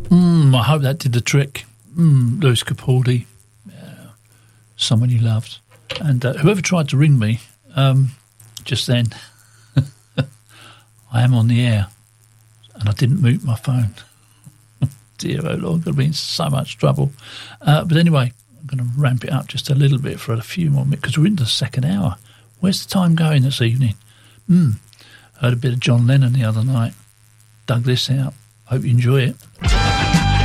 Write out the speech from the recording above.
I hope that did the trick. Lewis Capaldi, someone you loved. And whoever tried to ring me just then, I am on the air and I didn't mute my phone. Dear oh Lord, I'm going to be in so much trouble. But anyway, I'm going to ramp it up just a little bit for a few more minutes because we're into the second hour. Where's the time going this evening? Heard a bit of John Lennon the other night. Dug this out. Hope you enjoy it.